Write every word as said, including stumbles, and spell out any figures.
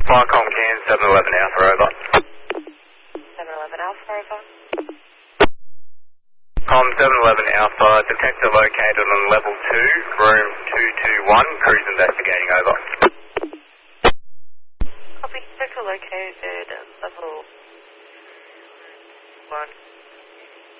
Viacom Can, seven eleven Alpha, over. seven eleven Alpha, over. Com seven eleven Alpha, detector located on level two, room two two one, cruise investigating, over. Copy, detector located level one.